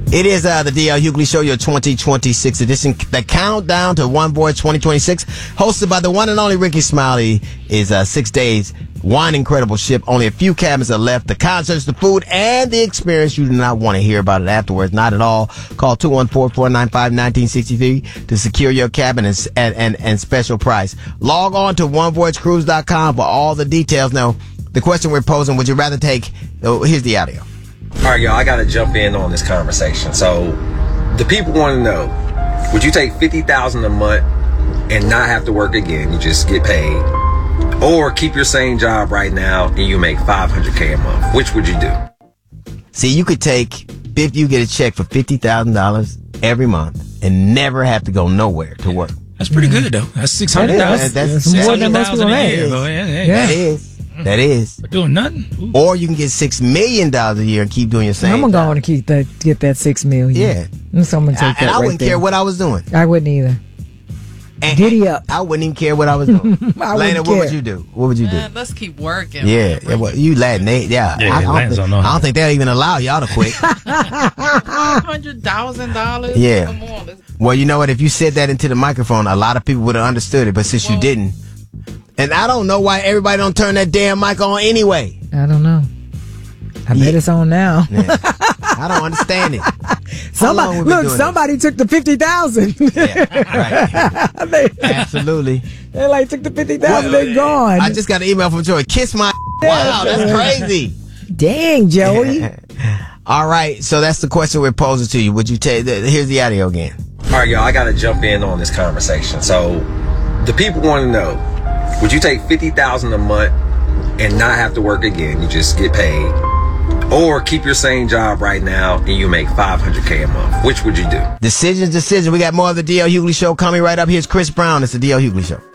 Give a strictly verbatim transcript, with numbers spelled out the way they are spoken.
It is uh, the D L Hughley Show, your twenty twenty-six edition. The countdown to One Voice twenty twenty-six, hosted by the one and only Ricky Smiley, is uh, six days. One incredible ship. Only a few cabins are left. The concerts, the food, and the experience. You do not want to hear about it afterwards. Not at all. Call two one four, four nine five, one nine six three to secure your cabin and, and, and, and special price. Log on to one voice cruise dot com for all the details. Now, the question we're posing, would you rather take, oh, here's the audio. All right, y'all, I got to jump in on this conversation. So the people want to know, would you take fifty thousand dollars a month and not have to work again? You just get paid. Or keep your same job right now and you make five hundred K a month. Which would you do? See, you could take, if you get a check for fifty thousand dollars every month and never have to go nowhere to work. That's pretty good, though. That's six hundred thousand dollars. That's, that's more than most people make. That is. That is. But doing nothing. Ooh. Or you can get six million dollars a year and keep doing your same. I'm gonna job. go on and keep that, get that six million. Yeah. And someone take I, that and I right wouldn't there. care what I was doing. I wouldn't either. And Giddy up. I wouldn't even care what I was doing. I Lena, wouldn't what care. would you do? What would you do? Man, let's keep working. Yeah, yeah well, you Latin, they, yeah. Yeah, I, I, don't Latins think, don't know I how. don't think they'll even allow y'all to quit. Five hundred thousand dollars. Yeah. Come on, let's- Well, you know what? If you said that into the microphone, a lot of people would have understood it. But since you Well- didn't, and I don't know why everybody don't turn that damn mic on anyway. I don't know. I Yeah. bet it's on now. Yeah. I don't understand it. Somebody, we been look, doing somebody took the fifty thousand. Yeah, right. they, Absolutely. they like took the fifty thousand. Well, They're gone. I just got an email from Joey. Kiss my. Wow, that's crazy. Dang, Joey. All right, so that's the question we're posing to you. Would you take? Here's the audio again. All right, y'all, I got to jump in on this conversation. So the people want to know, would you take fifty thousand dollars a month and not have to work again? You just get paid. Or keep your same job right now and you make five hundred K a month. Which would you do? Decisions, decisions. We got more of the D L Hughley Show coming right up. Here's Chris Brown. It's the D L Hughley Show.